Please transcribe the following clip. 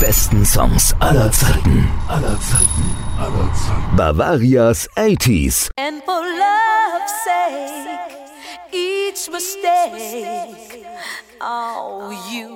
besten Songs aller Zeiten. Bavarias 80s. And for love's sake, each mistake, oh, you